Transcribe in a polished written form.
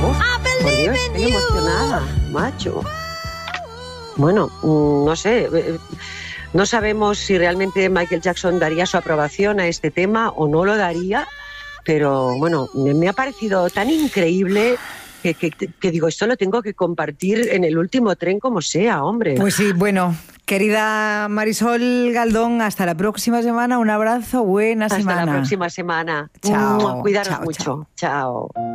Por Dios, estoy emocionada, macho. Bueno, no sé, no sabemos si realmente Michael Jackson daría su aprobación a este tema o no lo daría, pero bueno, me ha parecido tan increíble que digo, esto lo tengo que compartir en el último tren como sea, hombre. Pues sí, bueno, querida Marisol Galdón, hasta la próxima semana, un abrazo, buena semana. Hasta la próxima semana. Chao. Cuidaros Chao, mucho. Chao.